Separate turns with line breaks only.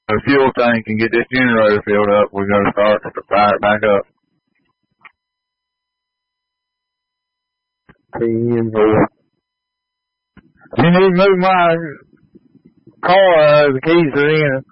the fuel tank and get this generator filled up. We're going to start to fire it back up.
10-4.
You need to move my car, the keys are in it.